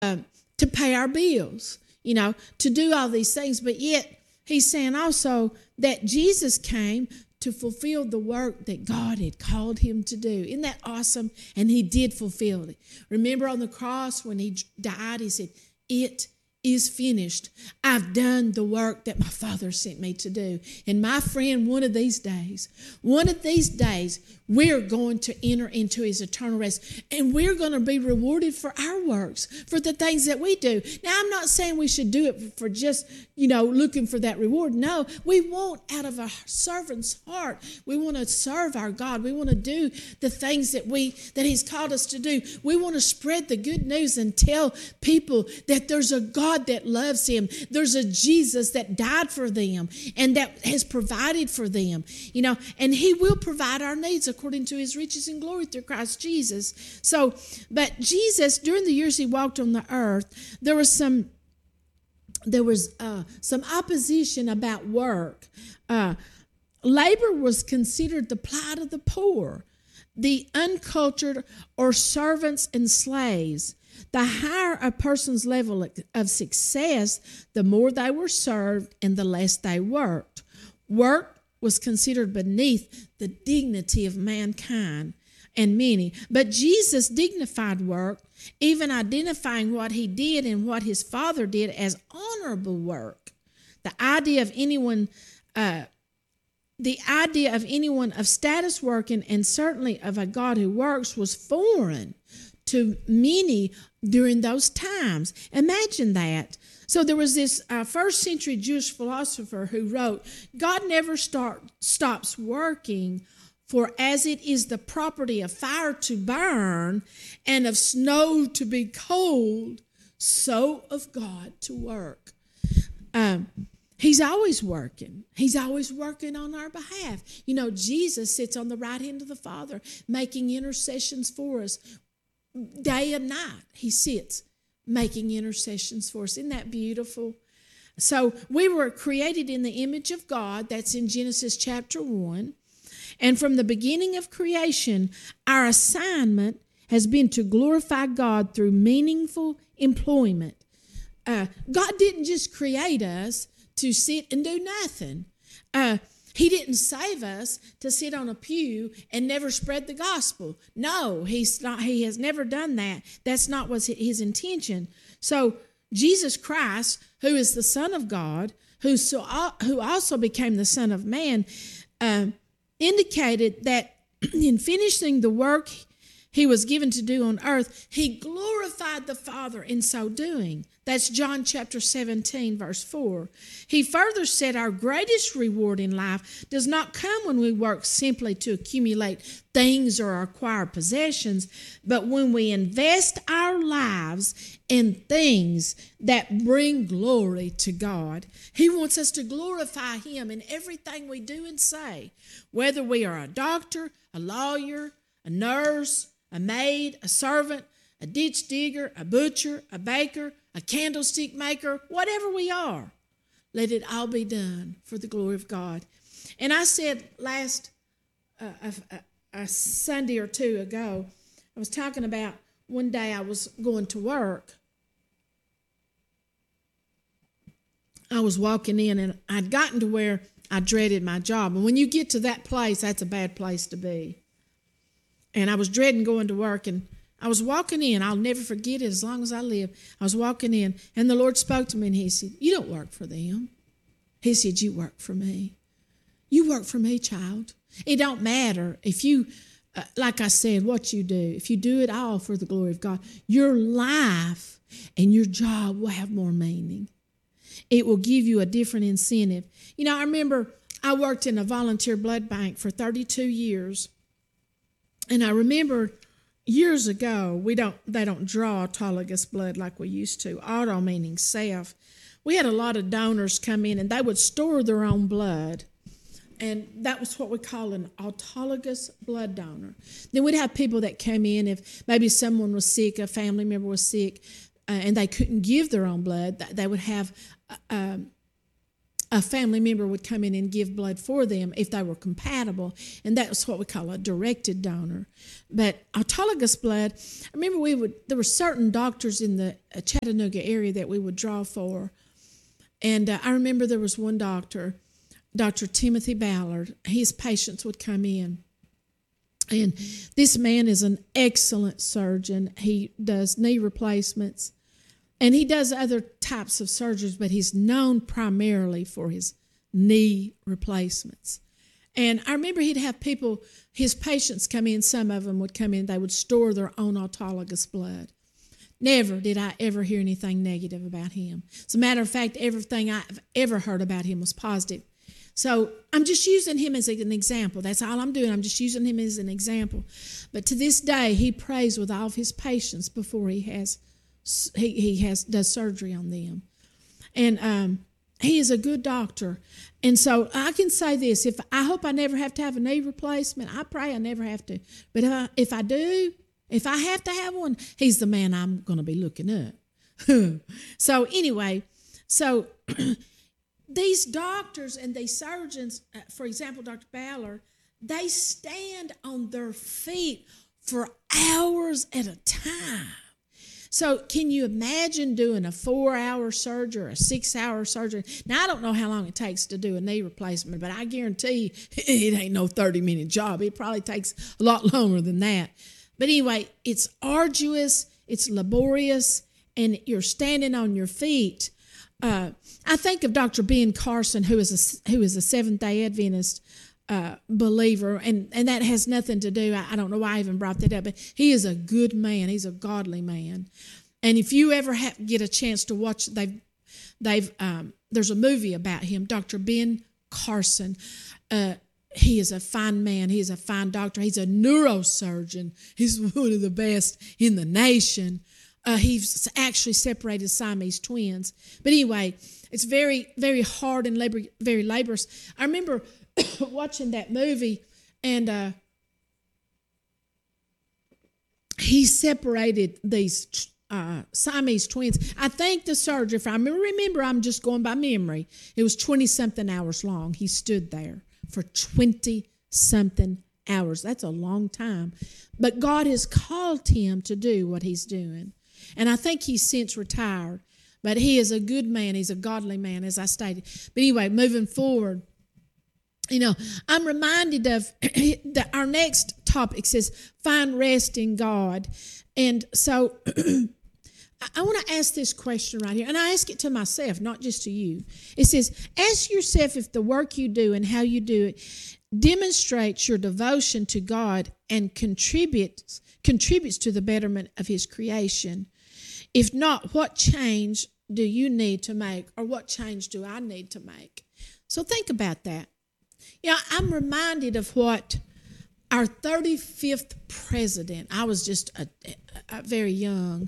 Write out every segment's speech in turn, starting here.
to pay our bills, to do all these things. But yet he's saying also that Jesus came to fulfill the work that God had called him to do. Isn't that awesome? And he did fulfill it. Remember on the cross when he died, he said, "It is finished. I've done the work that my Father sent me to do." And my friend, one of these days, we're going to enter into his eternal rest, and we're going to be rewarded for our works, for the things that we do. Now, I'm not saying we should do it for just, looking for that reward. No, we want out of a servant's heart. We want to serve our God. We want to do the things that he's called us to do. We want to spread the good news and tell people that there's a God that loves him. There's a Jesus that died for them and that has provided for them, and he will provide our needs according to his riches and glory through Christ Jesus. So, but Jesus, during the years he walked on the earth, there was some opposition about work. Labor was considered the plight of the poor, the uncultured, or servants and slaves. The higher a person's level of success, the more they were served and the less they worked. Work was considered beneath the dignity of mankind and many. But Jesus dignified work, even identifying what he did and what his Father did as honorable work. The idea of anyone of status working, and certainly of a God who works, was foreign to many during those times. Imagine that. So there was this first century Jewish philosopher who wrote, "God never stops working, for as it is the property of fire to burn and of snow to be cold, so of God to work." He's always working. He's always working on our behalf. Jesus sits on the right hand of the Father, making intercessions for us. Day and night, he sits making intercessions for us. Isn't that beautiful? So we were created in the image of God. That's in Genesis chapter 1. And from the beginning of creation, our assignment has been to glorify God through meaningful employment. God didn't just create us to sit and do nothing. He didn't save us to sit on a pew and never spread the gospel. No, he has never done that. That's not what his intention. So Jesus Christ, who is the Son of God, who also became the Son of Man, indicated that in finishing the work he was given to do on earth, he glorified the Father in so doing. That's John chapter 17, verse 4. He further said our greatest reward in life does not come when we work simply to accumulate things or acquire possessions, but when we invest our lives in things that bring glory to God. He wants us to glorify him in everything we do and say, whether we are a doctor, a lawyer, a nurse, a maid, a servant, a ditch digger, a butcher, a baker, a candlestick maker, whatever we are. Let it all be done for the glory of God. And I said last a Sunday or two ago, I was talking about one day I was going to work. I was walking in and I'd gotten to where I dreaded my job. And when you get to that place, that's a bad place to be. And I was dreading going to work, and I was walking in. I'll never forget it as long as I live. I was walking in, and the Lord spoke to me, and he said, "You don't work for them." He said, "You work for me. You work for me, child. It don't matter if you, like I said, what you do. If you do it all for the glory of God, your life and your job will have more meaning. It will give you a different incentive." I remember I worked in a volunteer blood bank for 32 years. And I remember years ago, they don't draw autologous blood like we used to. Auto meaning self. We had a lot of donors come in, and they would store their own blood. And that was what we call an autologous blood donor. Then we'd have people that came in if maybe someone was sick, a family member was sick, and they couldn't give their own blood. They would have a family member would come in and give blood for them if they were compatible, and that was what we call a directed donor. But autologous blood, I remember there were certain doctors in the Chattanooga area that we would draw for, and I remember there was one doctor, Dr. Timothy Ballard. His patients would come in, and this man is an excellent surgeon. He does knee replacements, and he does other types of surgeries, but he's known primarily for his knee replacements. And I remember he'd have his patients come in, some of them would come in, they would store their own autologous blood. Never did I ever hear anything negative about him. As a matter of fact, everything I've ever heard about him was positive. So I'm just using him as an example. That's all I'm doing. I'm just using him as an example. But to this day, he prays with all of his patients before he does surgery on them. And he is a good doctor. And so I can say this, I hope I never have to have a knee replacement. I pray I never have to. But if I do, if I have to have one, he's the man I'm going to be looking up. So anyway, these doctors and these surgeons, for example, Dr. Ballard, they stand on their feet for hours at a time. So can you imagine doing a 4-hour surgery or a 6-hour surgery? Now, I don't know how long it takes to do a knee replacement, but I guarantee it ain't no 30-minute job. It probably takes a lot longer than that. But anyway, it's arduous, it's laborious, and you're standing on your feet. I think of Dr. Ben Carson, who is a Seventh-day Adventist believer, and that has nothing to do, I don't know why I even brought that up, but he is a good man. He's a godly man. And if you ever get a chance to watch, there's a movie about him, Dr. Ben Carson. He is a fine man. He is a fine doctor. He's a neurosurgeon. He's one of the best in the nation. He's actually separated Siamese twins. But anyway, it's very, very hard and very laborious. I remember watching that movie, and he separated these Siamese twins. I think the surgery, if I remember, I'm just going by memory, it was 20-something hours long. He stood there for 20-something hours. That's a long time. But God has called him to do what he's doing. And I think he's since retired. But he is a good man. He's a godly man, as I stated. But anyway, moving forward, I'm reminded of our next topic says, find rest in God. And so I want to ask this question right here. And I ask it to myself, not just to you. It says, ask yourself if the work you do and how you do it demonstrates your devotion to God and contributes to the betterment of his creation. If not, what change do you need to make, or what change do I need to make? So think about that. I'm reminded of what our 35th president, I was just very young,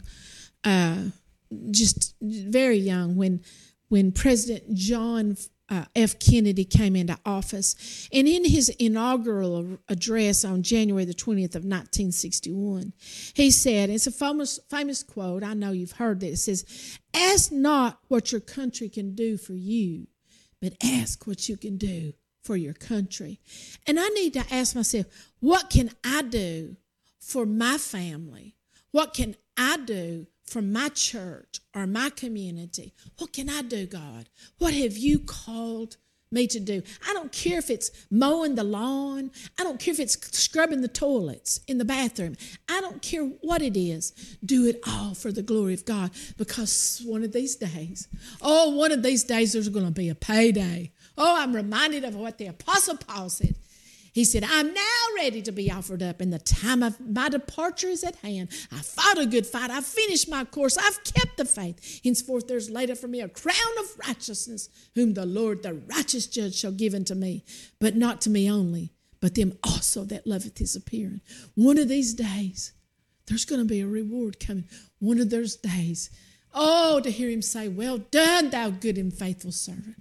when President John F. Kennedy came into office. And in his inaugural address on January the 20th of 1961, he said, it's a famous quote, I know you've heard that, it says, ask not what your country can do for you, but ask what you can do for your country. And I need to ask myself, what can I do for my family? What can I do for my church or my community? What can I do, God? What have you called me to do? I don't care if it's mowing the lawn. I don't care if it's scrubbing the toilets in the bathroom. I don't care what it is. Do it all for the glory of God, because one of these days there's going to be a payday. Oh, I'm reminded of what the Apostle Paul said. He said, I'm now ready to be offered up, and the time of my departure is at hand. I fought a good fight. I've finished my course. I've kept the faith. Henceforth there's laid up for me a crown of righteousness, whom the Lord, the righteous judge, shall give unto me. But not to me only, but them also that loveth his appearing. One of these days, there's going to be a reward coming. One of those days. Oh, to hear him say, well done, thou good and faithful servant.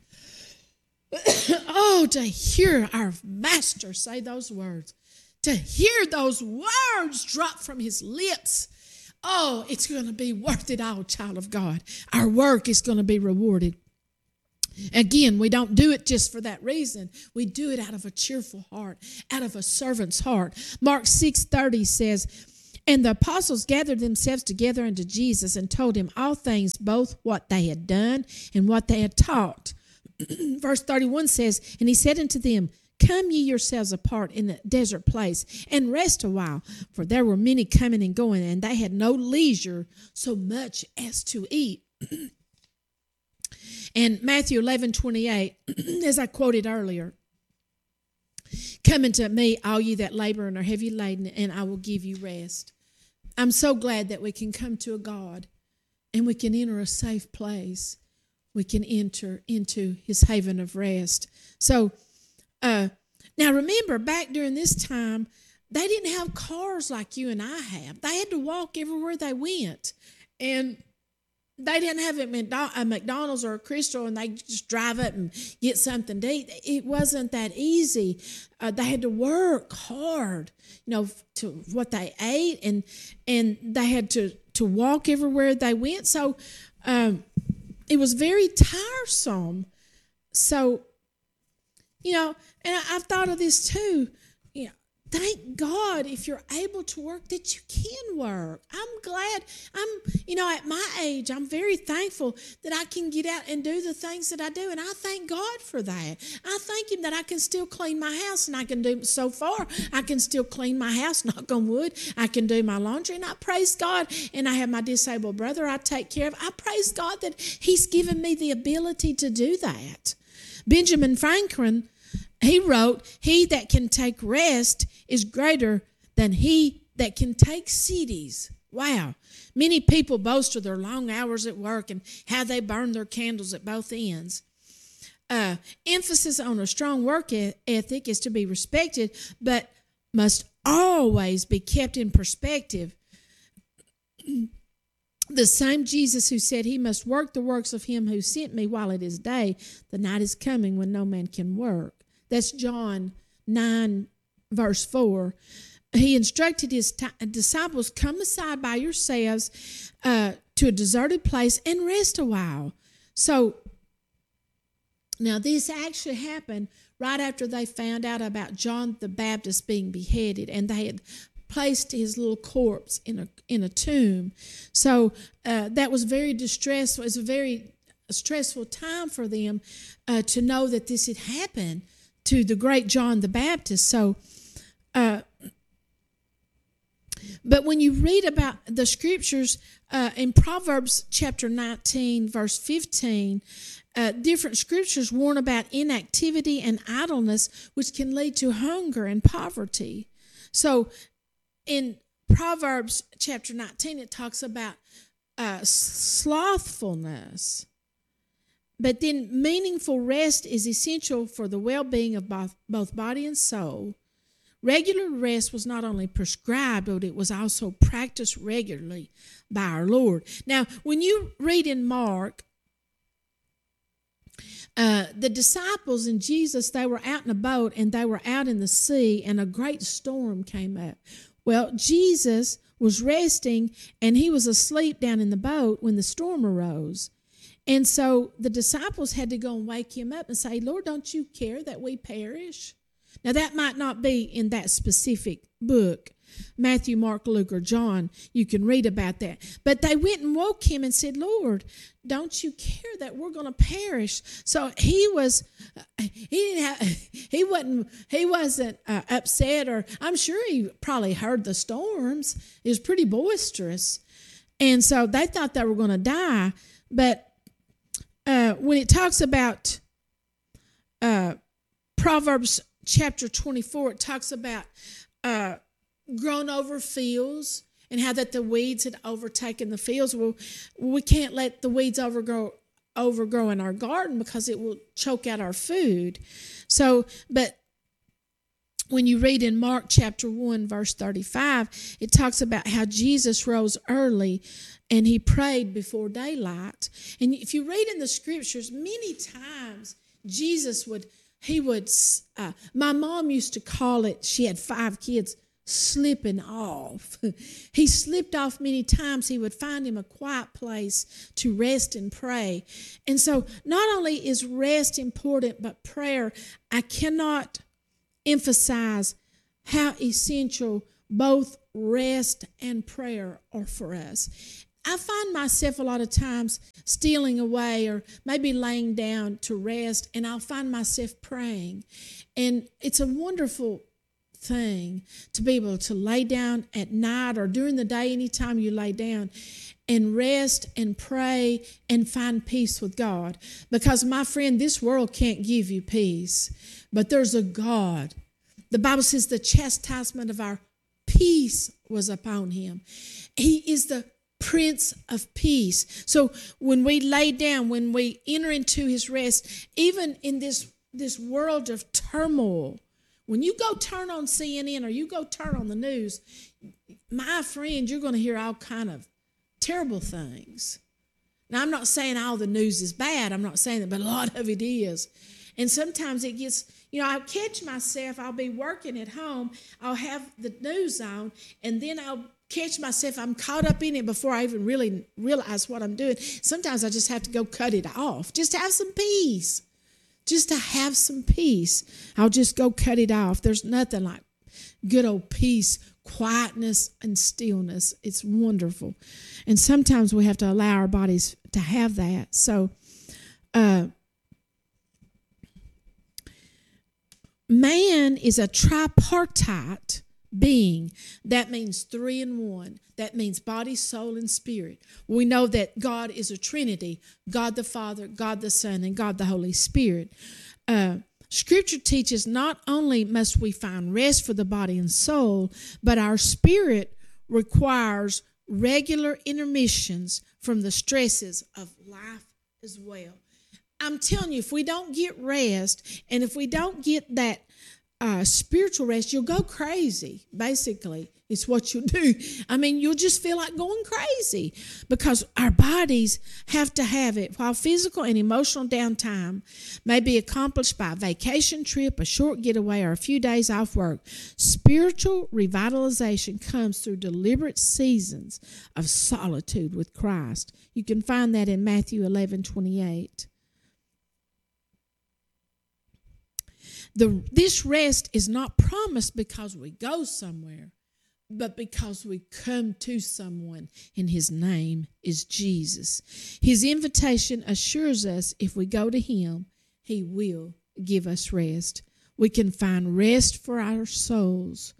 Oh, to hear our master say those words, to hear those words drop from his lips. Oh, it's going to be worth it all, child of God. Our work is going to be rewarded. Again, we don't do it just for that reason. We do it out of a cheerful heart, out of a servant's heart. Mark 6:30 says, and the apostles gathered themselves together unto Jesus and told him all things, both what they had done and what they had taught. Verse 31 says, and he said unto them, come ye yourselves apart in a desert place and rest a while, for there were many coming and going, and they had no leisure so much as to eat. And Matthew 11:28, as I quoted earlier, come unto me, all ye that labor and are heavy laden, and I will give you rest. I'm so glad that we can come to a God and we can enter a safe place. We can enter into his haven of rest. So, now remember, back during this time, they didn't have cars like you and I have. They had to walk everywhere they went. And they didn't have a McDonald's or a Crystal and they just drive up and get something to eat. It wasn't that easy. They had to work hard, to what they ate, and they had to walk everywhere they went. So it was very tiresome. So, and I've thought of this too. Thank God if you're able to work that you can work. I'm glad. At my age, I'm very thankful that I can get out and do the things that I do. And I thank God for that. I thank him that I can still clean my house, and I can do so far. I can still clean my house, knock on wood. I can do my laundry, and I praise God. And I have my disabled brother I take care of. I praise God that he's given me the ability to do that. Benjamin Franklin, he wrote, he that can take rest is greater than he that can take cities. Wow. Many people boast of their long hours at work and how they burn their candles at both ends. Emphasis on a strong work ethic is to be respected, but must always be kept in perspective. The same Jesus who said he must work the works of him who sent me while it is day, the night is coming when no man can work. That's John 9, verse 4. He instructed his disciples, come aside by yourselves to a deserted place and rest a while. So now this actually happened right after they found out about John the Baptist being beheaded, and they had placed his little corpse in a tomb. So that was very distressful. It was a very stressful time for them to know that this had happened to the great John the Baptist. So, but when you read about the scriptures in Proverbs chapter 19, verse 15, different scriptures warn about inactivity and idleness, which can lead to hunger and poverty. So, in Proverbs chapter 19, it talks about slothfulness. But then meaningful rest is essential for the well-being of both body and soul. Regular rest was not only prescribed, but it was also practiced regularly by our Lord. Now, when you read in Mark, the disciples and Jesus, they were out in a boat and they were out in the sea, and a great storm came up. Well, Jesus was resting and he was asleep down in the boat when the storm arose. And so the disciples had to go and wake him up and say, Lord, don't you care that we perish? Now, that might not be in that specific book, Matthew, Mark, Luke, or John. You can read about that. But they went and woke him and said, Lord, don't you care that we're going to perish? So he wasn't upset, or I'm sure he probably heard the storms. It was pretty boisterous. And so they thought they were going to die. But when it talks about Proverbs chapter 24, it talks about grown over fields and how that the weeds had overtaken the fields. Well, we can't let the weeds overgrow in our garden because it will choke out our food. So, but when you read in Mark chapter 1, verse 35, it talks about how Jesus rose early and he prayed before daylight. And if you read in the scriptures, many times Jesus would, my mom used to call it, she had 5 kids, slipping off. He slipped off many times. He would find him a quiet place to rest and pray. And so not only is rest important, but prayer, I cannot emphasize how essential both rest and prayer are for us. I find myself a lot of times stealing away or maybe laying down to rest, and I'll find myself praying. And it's a wonderful thing to be able to lay down at night or during the day, anytime you lay down, and rest and pray and find peace with God. Because, my friend, this world can't give you peace, but there's a God. The Bible says the chastisement of our peace was upon him. He is the Prince of Peace. So when we lay down, when we enter into his rest, even in this world of turmoil, when you go turn on CNN or you go turn on the news, my friend, you're going to hear all kind of terrible things. Now, I'm not saying all the news is bad. I'm not saying that, but a lot of it is. And sometimes it gets, I'll catch myself. I'll be working at home. I'll have the news on, and then I'll catch myself. I'm caught up in it before I even really realize what I'm doing. Sometimes I just have to go cut it off. Just have some peace. Just to have some peace. I'll just go cut it off. There's nothing like good old peace, quietness, and stillness. It's wonderful. And sometimes we have to allow our bodies to have that. So, man is a tripartite being. That means 3 in 1. That means body, soul, and spirit. We know that God is a Trinity: God the Father, God the Son, and God the Holy Spirit. Scripture teaches not only must we find rest for the body and soul, but our spirit requires regular intermissions from the stresses of life as well. I'm telling you, if we don't get rest, and if we don't get that spiritual rest, you'll go crazy, basically. It's what you'll do. I mean, you'll just feel like going crazy because our bodies have to have it. While physical and emotional downtime may be accomplished by a vacation trip, a short getaway, or a few days off work, spiritual revitalization comes through deliberate seasons of solitude with Christ. You can find that in Matthew 11:28. This rest is not promised because we go somewhere, but because we come to someone, and his name is Jesus. His invitation assures us if we go to him, he will give us rest. We can find rest for our souls.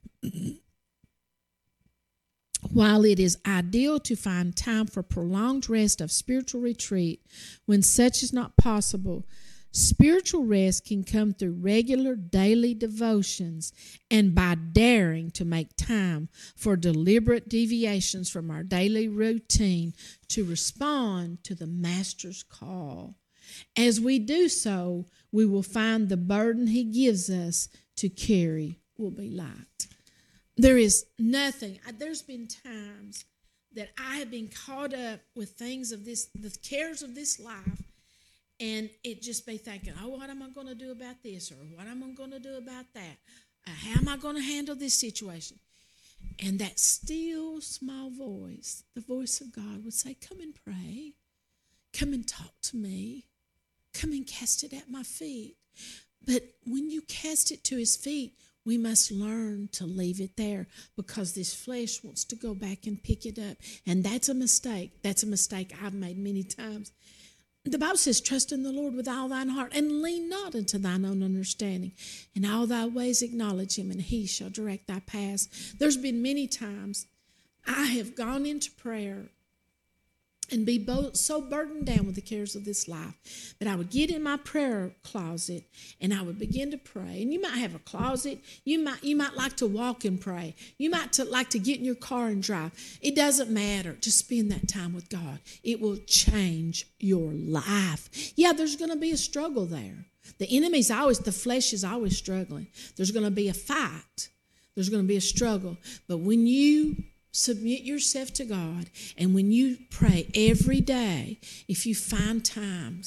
While it is ideal to find time for prolonged rest of spiritual retreat, when such is not possible, spiritual rest can come through regular daily devotions and by daring to make time for deliberate deviations from our daily routine to respond to the Master's call. As we do so, we will find the burden he gives us to carry will be light. There is nothing. There's been times that I have been caught up with things of this, the cares of this life, and it just be thinking, oh, what am I going to do about this? Or what am I going to do about that? How am I going to handle this situation? And that still small voice, the voice of God, would say, come and pray. Come and talk to me. Come and cast it at my feet. But when you cast it to his feet, we must learn to leave it there because this flesh wants to go back and pick it up. And that's a mistake. That's a mistake I've made many times. The Bible says, trust in the Lord with all thine heart and lean not unto thine own understanding. In all thy ways acknowledge him, and he shall direct thy paths. There's been many times I have gone into prayer and be so burdened down with the cares of this life that I would get in my prayer closet and I would begin to pray. And you might have a closet. You might like to walk and pray. You might like to get in your car and drive. It doesn't matter. Just spend that time with God. It will change your life. Yeah, there's going to be a struggle there. The flesh is always struggling. There's going to be a fight. There's going to be a struggle. But when you submit yourself to God, and when you pray every day, if you find times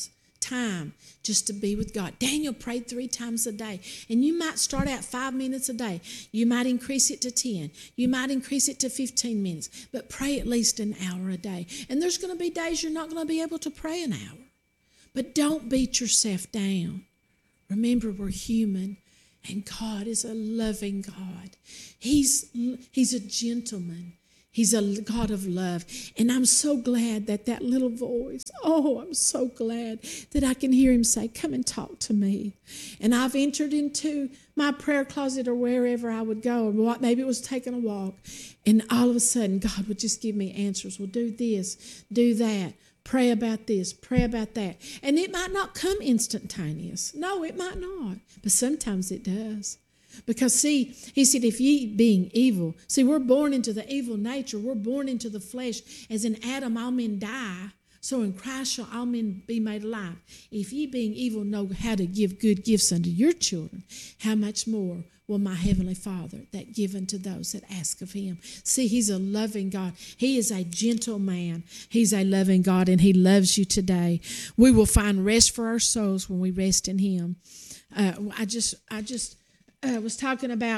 time just to be with God. Daniel prayed 3 times a day. And you might start out 5 minutes a day. You might increase it to 10. You might increase it to 15 minutes. But pray at least an hour a day. And there's going to be days you're not going to be able to pray an hour. But don't beat yourself down. Remember, we're human. And God is a loving God. He's a gentleman. He's a God of love. And I'm so glad that little voice, I'm so glad that I can hear him say, come and talk to me. And I've entered into my prayer closet or wherever I would go. Maybe it was taking a walk. And all of a sudden, God would just give me answers. Well, do this, do that. Pray about this, pray about that. And it might not come instantaneous. No, it might not. But sometimes it does. Because, see, he said, if ye being evil, see, we're born into the evil nature. We're born into the flesh. As in Adam, all men die. So in Christ shall all men be made alive. If ye being evil know how to give good gifts unto your children, how much more will my heavenly Father that give unto those that ask of him? See, he's a loving God. He is a gentle man. He's a loving God, and he loves you today. We will find rest for our souls when we rest in him. I just was talking about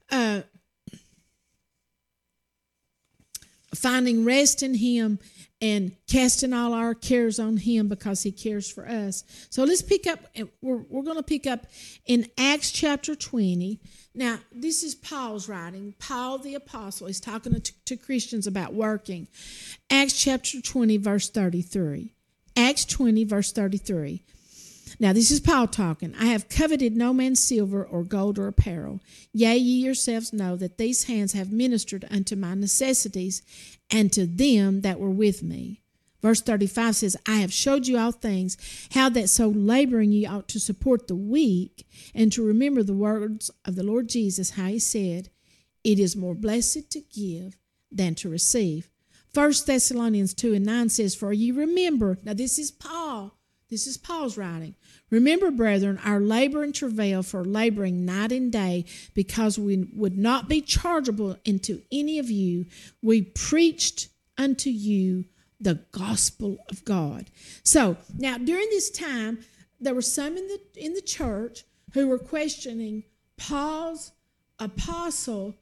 finding rest in him and casting all our cares on him because he cares for us. So let's pick up, we're going to pick up in Acts chapter 20. Now, this is Paul's writing. Paul the apostle is talking to Christians about working. Acts chapter 20, verse 33. Acts 20, verse 33. Now, this is Paul talking. I have coveted no man's silver or gold or apparel. Yea, ye yourselves know that these hands have ministered unto my necessities and to them that were with me. Verse 35 says, I have showed you all things, how that so laboring ye ought to support the weak, and to remember the words of the Lord Jesus, how he said, it is more blessed to give than to receive. 1 Thessalonians 2:9 says, for ye remember, now this is Paul. This is Paul's writing. Remember, brethren, our labor and travail for laboring night and day, because we would not be chargeable unto any of you. We preached unto you the gospel of God. So, now during this time, there were some in the church who were questioning Paul's apostle,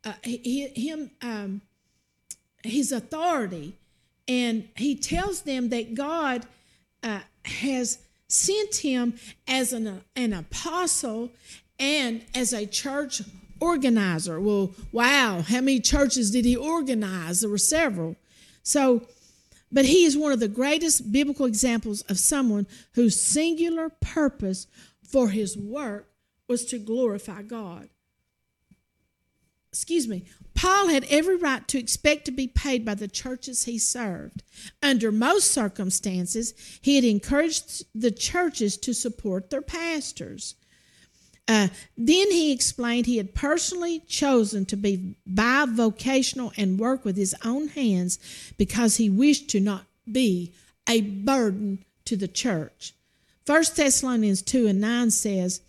his authority. And he tells them that God has sent him as an apostle and as a church organizer. Well, wow, how many churches did he organize? There were several. So, but he is one of the greatest biblical examples of someone whose singular purpose for his work was to glorify God. Paul had every right to expect to be paid by the churches he served. Under most circumstances, he had encouraged the churches to support their pastors. Then he explained he had personally chosen to be bivocational and work with his own hands because he wished to not be a burden to the church. 1 Thessalonians 2:9 says,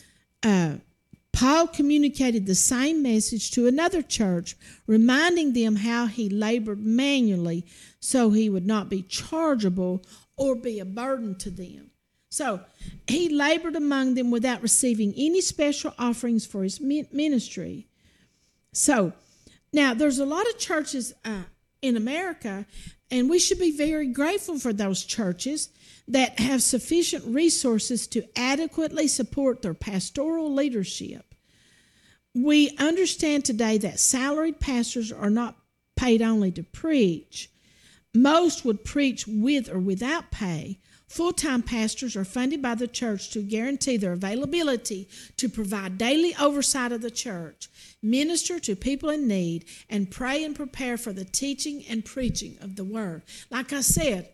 Paul communicated the same message to another church, reminding them how he labored manually so he would not be chargeable or be a burden to them. So he labored among them without receiving any special offerings for his ministry. So now there's a lot of churches in America, and we should be very grateful for those churches that have sufficient resources to adequately support their pastoral leadership. We understand today that salaried pastors are not paid only to preach. Most would preach with or without pay. Full-time pastors are funded by the church to guarantee their availability to provide daily oversight of the church, minister to people in need, and pray and prepare for the teaching and preaching of the word. Like I said,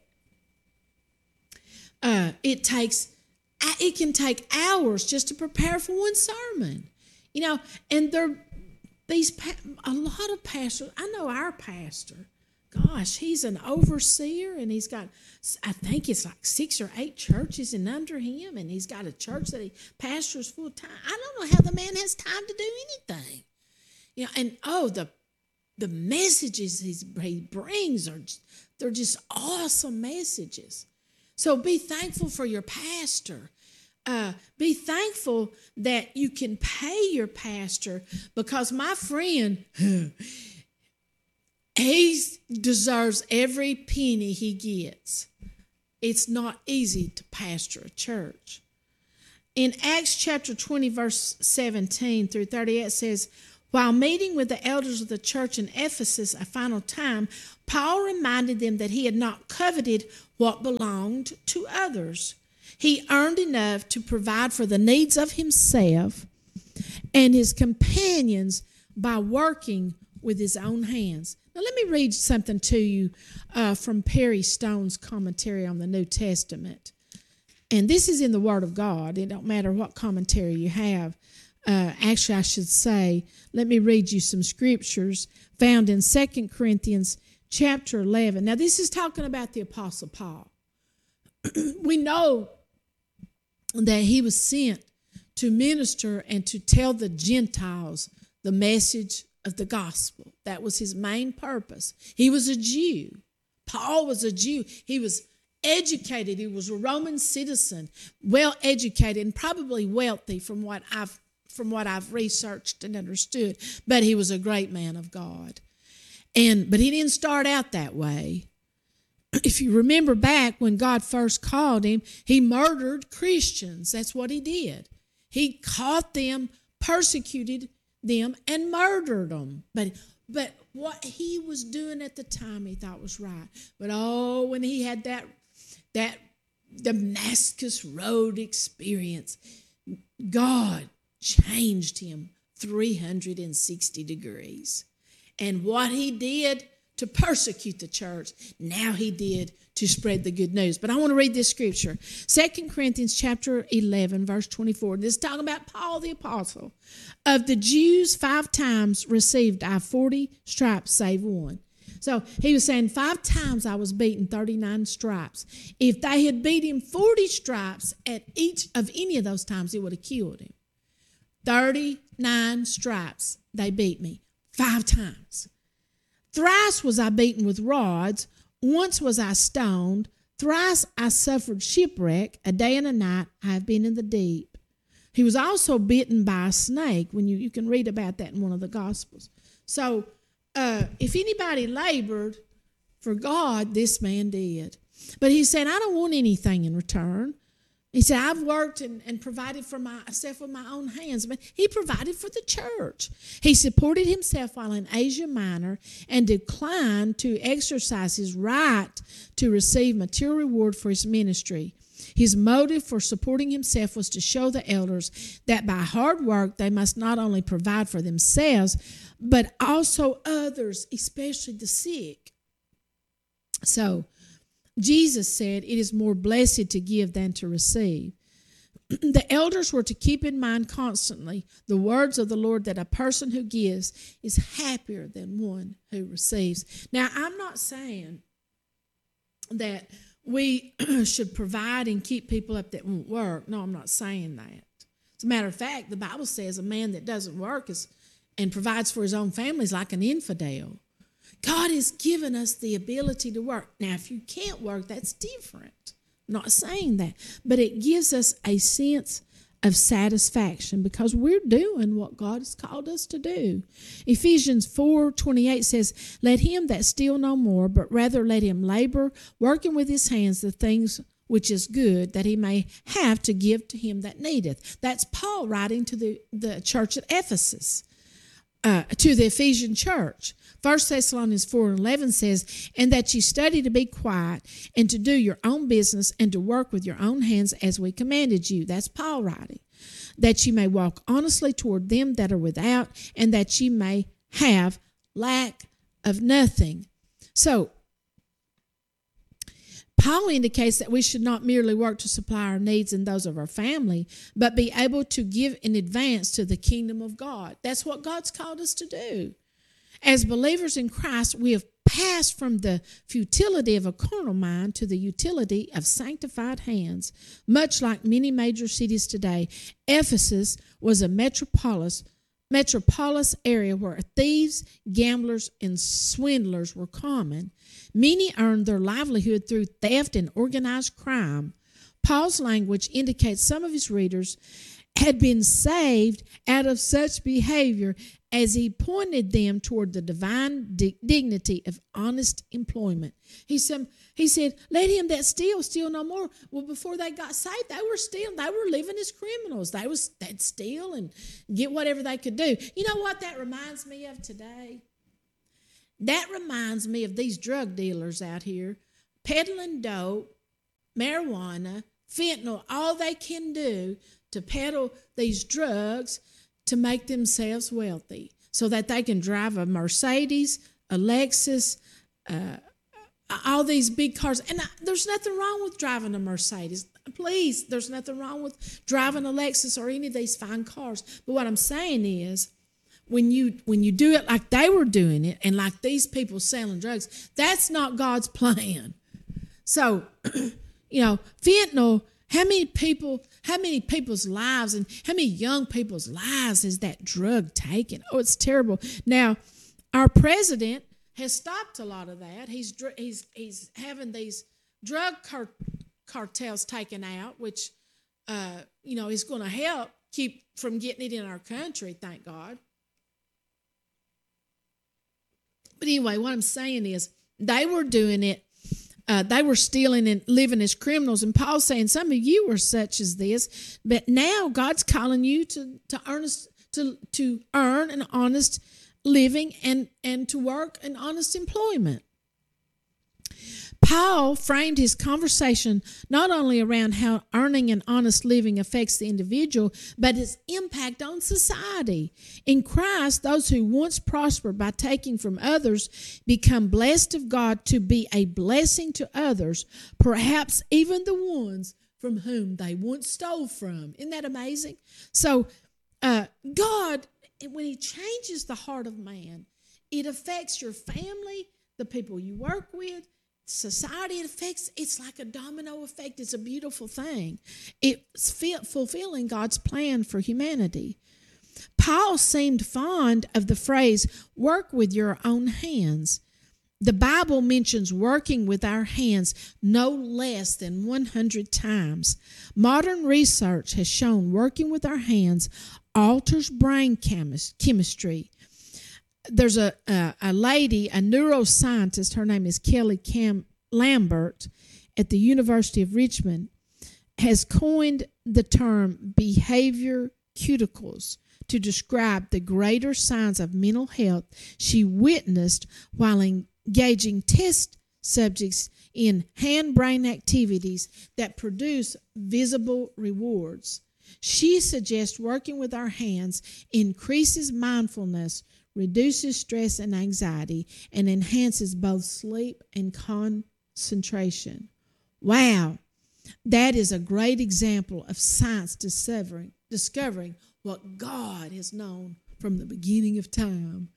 it can take hours just to prepare for one sermon, and a lot of pastors. I know our pastor. Gosh, he's an overseer, and he's got, I think it's like 6 or 8 churches and under him, and he's got a church that he pastors full time. I don't know how the man has time to do anything, and the messages he brings they're just awesome messages. So be thankful for your pastor. Be thankful that you can pay your pastor, because my friend, he deserves every penny he gets. It's not easy to pastor a church. In Acts chapter 20, verse 17 through 38, it says, while meeting with the elders of the church in Ephesus a final time, Paul reminded them that he had not coveted what belonged to others. He earned enough to provide for the needs of himself and his companions by working with his own hands. Now, let me read something to you from Perry Stone's commentary on the New Testament. And this is in the Word of God. It don't matter what commentary you have. Actually, I should say, let me read you some scriptures found in 2 Corinthians chapter 11. Now, this is talking about the Apostle Paul. We know that he was sent to minister and to tell the Gentiles the message of the gospel. That was his main purpose. He was a Jew. Paul was a Jew. He was educated. He was a Roman citizen, well educated, and probably wealthy from what I've researched and understood. But he was a great man of God. But he didn't start out that way. If you remember back when God first called him, he murdered Christians. That's what he did. He caught them, persecuted them, and murdered them. But what he was doing at the time he thought was right. But when he had that Damascus Road experience, God changed him 360 degrees. And what he did to persecute the church, now he did to spread the good news. But I want to read this scripture. 2 Corinthians chapter 11, verse 24. This is talking about Paul the apostle. Of the Jews 5 times received I 40 stripes save one. So he was saying 5 times I was beaten 39 stripes. If they had beat him 40 stripes at each of any of those times, it would have killed him. 39 stripes they beat me 5 times. Thrice was I beaten with rods, once was I stoned, thrice I suffered shipwreck, a day and a night I have been in the deep. He was also bitten by a snake, when you can read about that in one of the Gospels. So if anybody labored for God, this man did. But he said, I don't want anything in return. He said, I've worked and provided for myself with my own hands. But he provided for the church. He supported himself while in Asia Minor and declined to exercise his right to receive material reward for his ministry. His motive for supporting himself was to show the elders that by hard work they must not only provide for themselves, but also others, especially the sick. So, Jesus said, it is more blessed to give than to receive. The elders were to keep in mind constantly the words of the Lord that a person who gives is happier than one who receives. Now, I'm not saying that we should provide and keep people up that won't work. No, I'm not saying that. As a matter of fact, the Bible says a man that doesn't work and provides for his own family is like an infidel. God has given us the ability to work. Now, if you can't work, that's different. I'm not saying that. But it gives us a sense of satisfaction because we're doing what God has called us to do. Ephesians 4:28 says, let him that steal no more, but rather let him labor, working with his hands the things which is good, that he may have to give to him that needeth. That's Paul writing to the church at Ephesus, to the Ephesian church. 1 Thessalonians 4:11 says, and that ye study to be quiet and to do your own business and to work with your own hands as we commanded you. That's Paul writing. That ye may walk honestly toward them that are without, and that ye may have lack of nothing. So, Paul indicates that we should not merely work to supply our needs and those of our family, but be able to give in advance to the kingdom of God. That's what God's called us to do. As believers in Christ, we have passed from the futility of a carnal mind to the utility of sanctified hands. Much like many major cities today, Ephesus was a metropolis metropolis area where thieves, gamblers, and swindlers were common, many earned their livelihood through theft and organized crime. Paul's language indicates some of his readers had been saved out of such behavior as he pointed them toward the divine dignity of honest employment. He said, let him that steal no more. Well, before they got saved, they were stealing. They were living as criminals. They'd steal and get whatever they could do. You know what that reminds me of today? That reminds me of these drug dealers out here peddling dope, marijuana, fentanyl, all they can do to peddle these drugs to make themselves wealthy so that they can drive a Mercedes, a Lexus, all these big cars. And there's nothing wrong with driving a Mercedes. Please, there's nothing wrong with driving a Lexus or any of these fine cars. But what I'm saying is, when you do it like they were doing it and like these people selling drugs, that's not God's plan. So, fentanyl, how many people's lives and how many young people's lives is that drug taken? Oh, it's terrible. Now, our president has stopped a lot of that. He's having these drug cartels taken out, which is going to help keep from getting it in our country, thank God. But anyway, what I'm saying is they were doing it. They were stealing and living as criminals. And Paul's saying some of you were such as this, but now God's calling you to earn an honest living and to work an honest employment. Paul framed his conversation not only around how earning an honest living affects the individual, but its impact on society. In Christ, those who once prospered by taking from others become blessed of God to be a blessing to others, perhaps even the ones from whom they once stole from. Isn't that amazing? So God, when he changes the heart of man, it affects your family, the people you work with, society. It's like a domino effect. It's a beautiful thing. It's fulfilling God's plan for humanity. Paul seemed fond of the phrase, work with your own hands. The Bible mentions working with our hands no less than 100 times. Modern research has shown working with our hands alters brain chemistry. There's a lady, a neuroscientist, her name is Kelly Lambert at the University of Richmond, has coined the term behavior cuticles to describe the greater signs of mental health she witnessed while engaging test subjects in hand-brain activities that produce visible rewards. She suggests working with our hands increases mindfulness, reduces stress and anxiety, and enhances both sleep and concentration. Wow, that is a great example of science discovering what God has known from the beginning of time.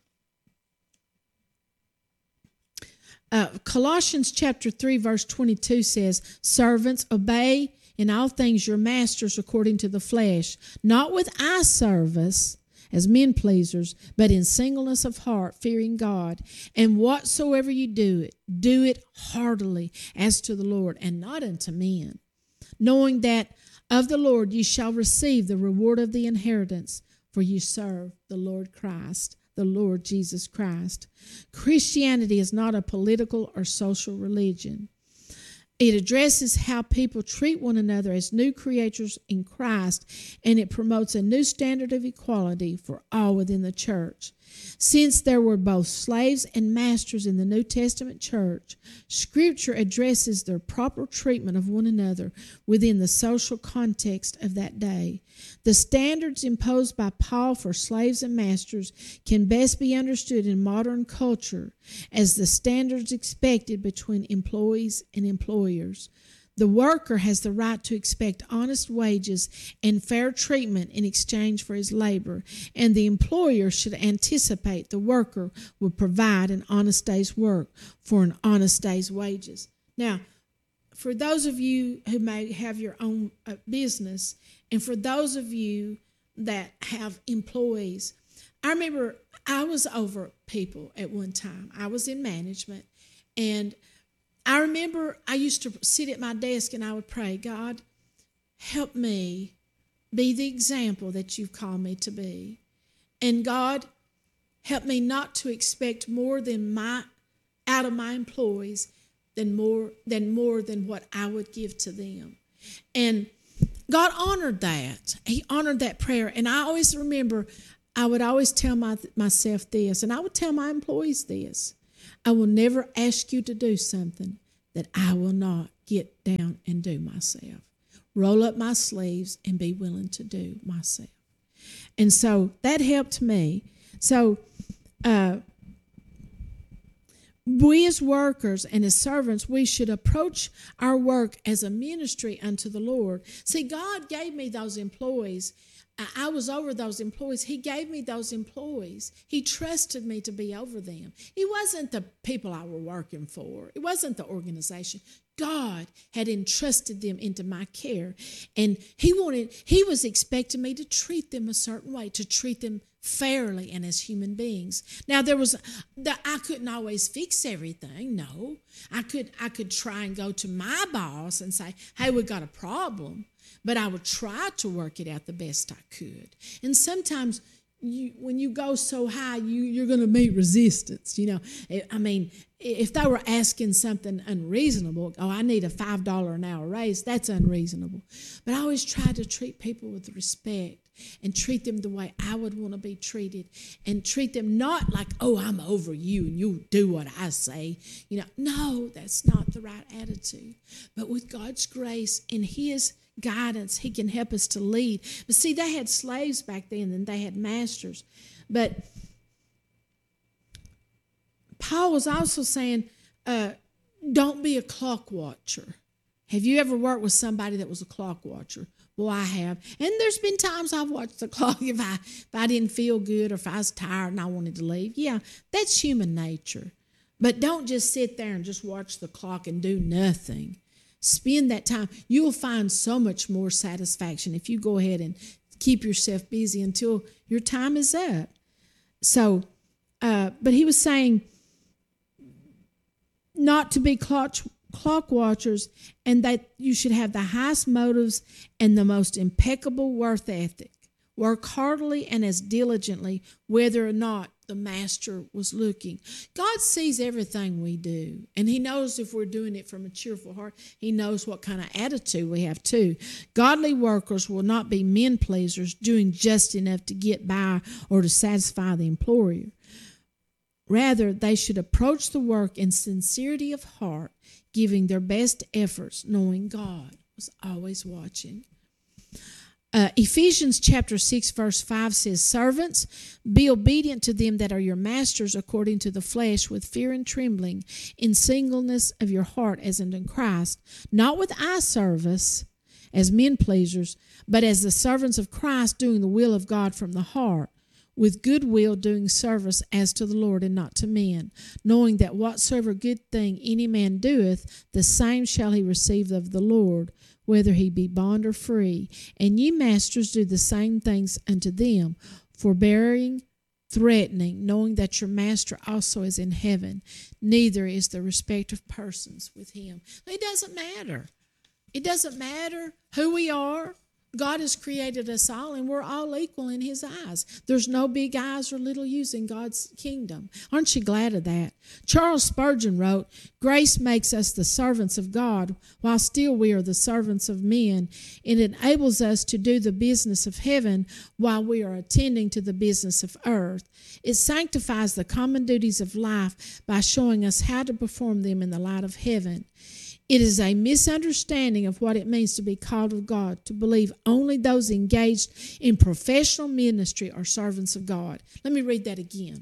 Colossians chapter 3, verse 22 says, servants, obey in all things your masters according to the flesh, not with eye service as men pleasers, but in singleness of heart, fearing God. And whatsoever you do it heartily as to the Lord and not unto men, knowing that of the Lord you shall receive the reward of the inheritance, for you serve the Lord Christ, the Lord Jesus Christ. Christianity is not a political or social religion. It addresses how people treat one another as new creatures in Christ, and it promotes a new standard of equality for all within the church. Since there were both slaves and masters in the New Testament church, Scripture addresses their proper treatment of one another within the social context of that day. The standards imposed by Paul for slaves and masters can best be understood in modern culture as the standards expected between employees and employers. The worker has the right to expect honest wages and fair treatment in exchange for his labor, and the employer should anticipate the worker will provide an honest day's work for an honest day's wages. Now, for those of you who may have your own business, and for those of you that have employees. I remember I was over people at one time. I was in management, and I remember I used to sit at my desk and I would pray, God, help me be the example that you've called me to be. And God, help me not to expect more than out of my employees than more than what I would give to them. And God honored that. He honored that prayer. And I always remember, I would always tell myself this, and I would tell my employees this: I will never ask you to do something that I will not get down and do myself. Roll up my sleeves and be willing to do myself. And so that helped me. So we as workers and as servants, we should approach our work as a ministry unto the Lord. See, God gave me those employees. I was over those employees. He gave me those employees. He trusted me to be over them. It wasn't the people I were working for. It wasn't the organization. God had entrusted them into my care, and He was expecting me to treat them a certain way, to treat them fairly and as human beings. Now I couldn't always fix everything. No, I could try and go to my boss and say, hey, we got a problem, but I would try to work it out the best I could. And sometimes when you go so high, you're going to meet resistance. I mean, if they were asking something unreasonable, I need a $5 an hour raise, that's unreasonable. But I always try to treat people with respect and treat them the way I would want to be treated, and treat them not like, I'm over you and you do what I say. No, that's not the right attitude. But with God's grace and His guidance, He can help us to lead. But see, they had slaves back then and they had masters. But Paul was also saying, don't be a clock watcher. Have you ever worked with somebody that was a clock watcher? Well, I have. And there's been times I've watched the clock if I didn't feel good or if I was tired and I wanted to leave. Yeah, that's human nature. But don't just sit there and just watch the clock and do nothing. Spend that time. You'll find so much more satisfaction if you go ahead and keep yourself busy until your time is up. So, but he was saying not to be clock watchers, and that you should have the highest motives and the most impeccable work ethic. Work heartily and as diligently, whether or not the master was looking. God sees everything we do, and He knows if we're doing it from a cheerful heart. He knows what kind of attitude we have too. Godly workers will not be men pleasers, doing just enough to get by or to satisfy the employer. Rather, they should approach the work in sincerity of heart, giving their best efforts, knowing God was always watching. Ephesians chapter 6 verse 5 says, Servants, be obedient to them that are your masters according to the flesh, with fear and trembling, in singleness of your heart as unto Christ, not with eye service as men pleasers, but as the servants of Christ, doing the will of God from the heart, with good will doing service as to the Lord and not to men, knowing that whatsoever good thing any man doeth, the same shall he receive of the Lord, whether he be bond or free. And ye masters do the same things unto them, forbearing, threatening, knowing that your master also is in heaven, neither is the respect of persons with him. It doesn't matter. It doesn't matter who we are. God has created us all, and we're all equal in His eyes. There's no big eyes or little U's in God's kingdom. Aren't you glad of that? Charles Spurgeon wrote, Grace makes us the servants of God, while still we are the servants of men. It enables us to do the business of heaven while we are attending to the business of earth. It sanctifies the common duties of life by showing us how to perform them in the light of heaven. It is a misunderstanding of what it means to be called of God, to believe only those engaged in professional ministry are servants of God. Let me read that again.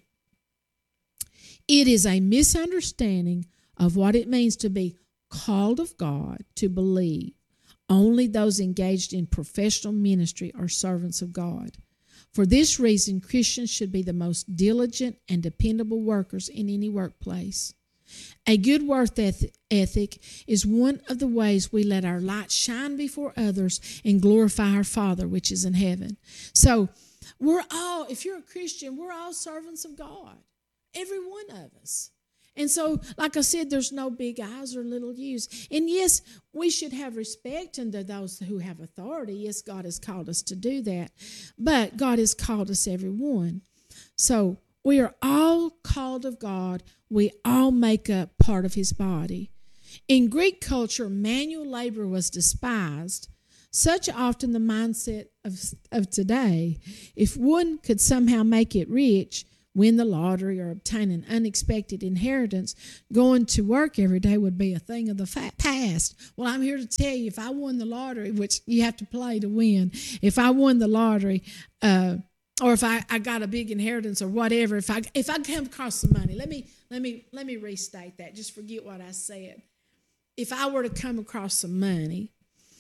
It is a misunderstanding of what it means to be called of God, to believe only those engaged in professional ministry are servants of God. For this reason, Christians should be the most diligent and dependable workers in any workplace. A good work ethic is one of the ways we let our light shine before others and glorify our Father which is in heaven. So we're all, if you're a Christian, we're all servants of God, every one of us. And so, like I said, there's no big I's or little U's. And yes, we should have respect unto those who have authority. Yes, God has called us to do that. But God has called us every one. So we are all called of God. We all make up part of his body. In Greek culture, manual labor was despised. Such often the mindset of today. If one could somehow make it rich, win the lottery, or obtain an unexpected inheritance, going to work every day would be a thing of the past. Well, I'm here to tell you, if I won the lottery, which you have to play to win, if I won the lottery, or if I got a big inheritance or whatever, if I come across some money, let me restate that. Just forget what I said. If I were to come across some money,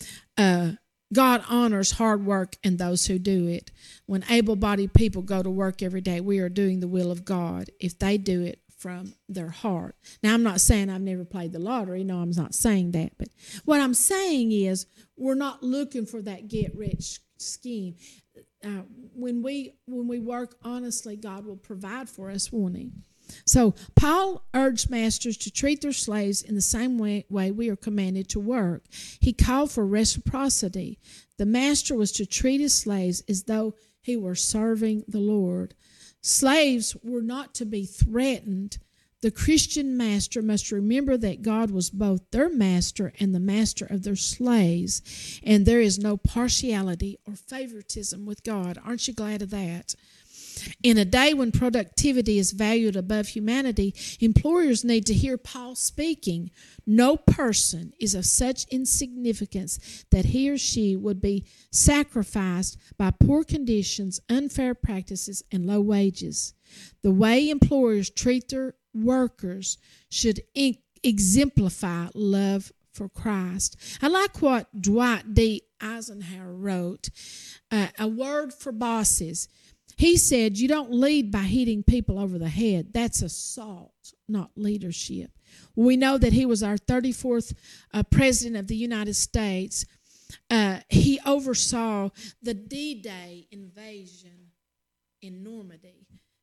God honors hard work and those who do it. When able-bodied people go to work every day, we are doing the will of God if they do it from their heart. Now, I'm not saying I've never played the lottery. No, I'm not saying that. But what I'm saying is we're not looking for that get-rich scheme. When we work honestly, God will provide for us, won't he? So Paul urged masters to treat their slaves in the same way we are commanded to work. He called for reciprocity. The master was to treat his slaves as though he were serving the Lord. Slaves were not to be threatened. The Christian master must remember that God was both their master and the master of their slaves, and there is no partiality or favoritism with God. Aren't you glad of that? In a day when productivity is valued above humanity, employers need to hear Paul speaking. No person is of such insignificance that he or she would be sacrificed by poor conditions, unfair practices, and low wages. The way employers treat their workers should exemplify love for Christ. I like what Dwight D. Eisenhower wrote, A Word for Bosses. He said, you don't lead by hitting people over the head. That's assault, not leadership. We know that he was our 34th president of the United States. He oversaw the D-Day invasion in Normandy.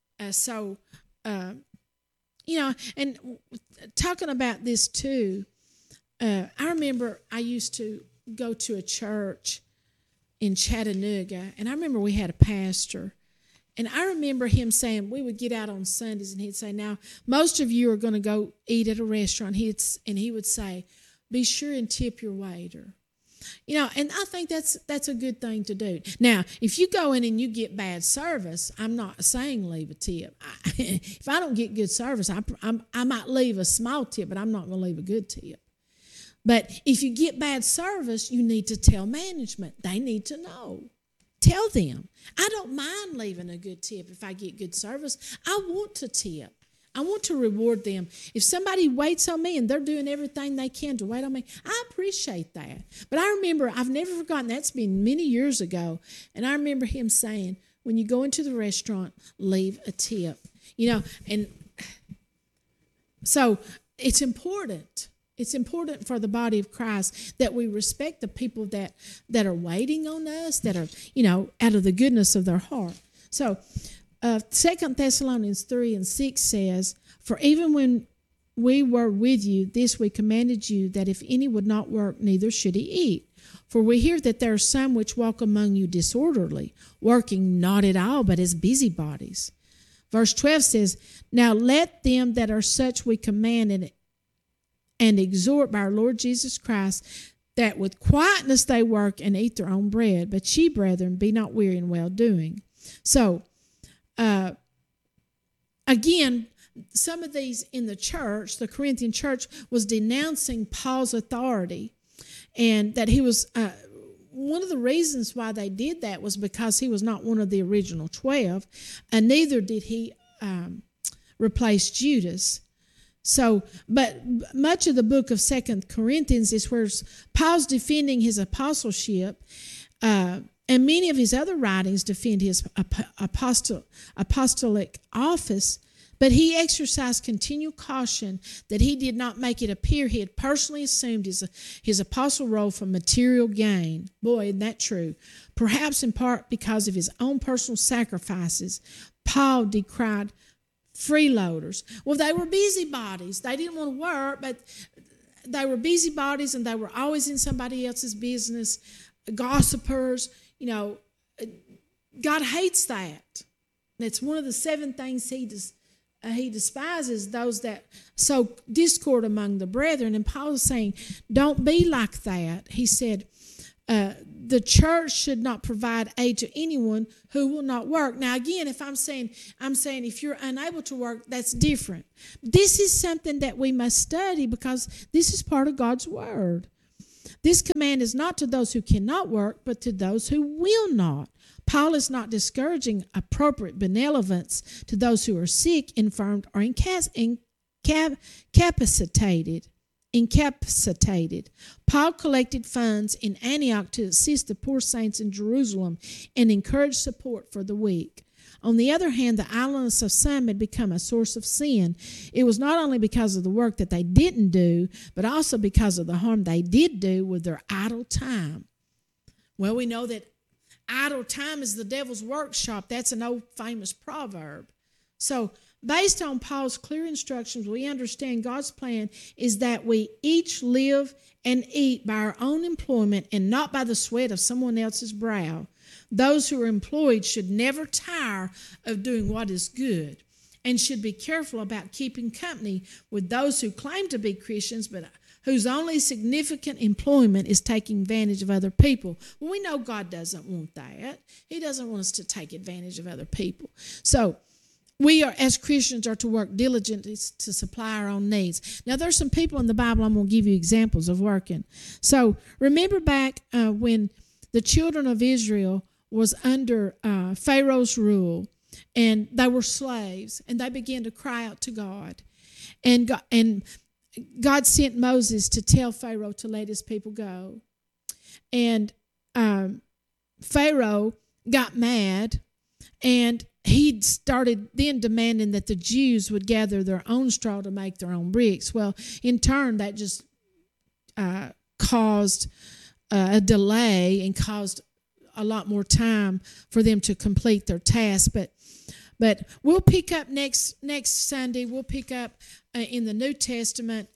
And talking about this too, I remember I used to go to a church in Chattanooga, and I remember we had a pastor. And I remember him saying, we would get out on Sundays, and he'd say, now, most of you are going to go eat at a restaurant. And he would say, be sure and tip your waiter. And I think that's a good thing to do. Now, if you go in and you get bad service, I'm not saying leave a tip. If I don't get good service, I might leave a small tip, but I'm not going to leave a good tip. But if you get bad service, you need to tell management. They need to know. Tell them. I don't mind leaving a good tip if I get good service. I want to tip. I want to reward them. If somebody waits on me and they're doing everything they can to wait on me, I appreciate that. But I remember, I've never forgotten, that's been many years ago, and I remember him saying, when you go into the restaurant, leave a tip. And so it's important. It's important for the body of Christ that we respect the people that are waiting on us, that are, out of the goodness of their heart. So 2 Thessalonians 3:6 says, for even when we were with you, this we commanded you, that if any would not work, neither should he eat. For we hear that there are some which walk among you disorderly, working not at all, but as busybodies. Verse 12 says, now let them that are such we command and exhort by our Lord Jesus Christ, that with quietness they work and eat their own bread. But ye, brethren, be not weary in well-doing. So, again, some of these in the church, the Corinthian church, was denouncing Paul's authority, and that he was, one of the reasons why they did that was because he was not one of the original 12, and neither did he replace Judas. So, but much of the book of 2 Corinthians is where Paul's defending his apostleship, and many of his other writings defend his apostolic office. But he exercised continual caution that he did not make it appear he had personally assumed his apostle role for material gain. Boy, isn't that true? Perhaps in part because of his own personal sacrifices, Paul decried freeloaders. Well, they were busybodies. They didn't want to work, but they were busybodies and they were always in somebody else's business, gossipers. God hates that. It's one of the 7 things he despises, those that sow discord among the brethren. And Paul is saying, don't be like that. He said, the church should not provide aid to anyone who will not work. Now, again, if I'm saying if you're unable to work, that's different. This is something that we must study because this is part of God's word. This command is not to those who cannot work, but to those who will not. Paul is not discouraging appropriate benevolence to those who are sick, infirmed, or incapacitated. Paul collected funds in Antioch to assist the poor saints in Jerusalem and encourage support for the weak. On the other hand, the idleness of some had become a source of sin. It was not only because of the work that they didn't do, but also because of the harm they did do with their idle time. Well, we know that idle time is the devil's workshop. That's an old famous proverb. So, based on Paul's clear instructions, we understand God's plan is that we each live and eat by our own employment and not by the sweat of someone else's brow. Those who are employed should never tire of doing what is good and should be careful about keeping company with those who claim to be Christians but whose only significant employment is taking advantage of other people. Well, we know God doesn't want that. He doesn't want us to take advantage of other people. So, we are, as Christians, are to work diligently to supply our own needs. Now, there's some people in the Bible I'm going to give you examples of working. So, remember back when the children of Israel was under Pharaoh's rule, and they were slaves, and they began to cry out to God. And God sent Moses to tell Pharaoh to let his people go. And Pharaoh got mad, and he started then demanding that the Jews would gather their own straw to make their own bricks. Well, in turn, that just caused a delay and caused a lot more time for them to complete their task. But we'll pick up next Sunday. We'll pick up in the New Testament.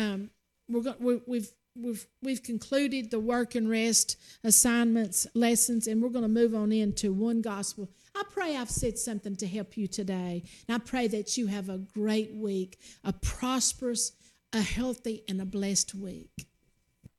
We've concluded the work and rest assignments, lessons, and we're going to move on into one gospel. I pray I've said something to help you today. And I pray that you have a great week, a prosperous, a healthy, and a blessed week.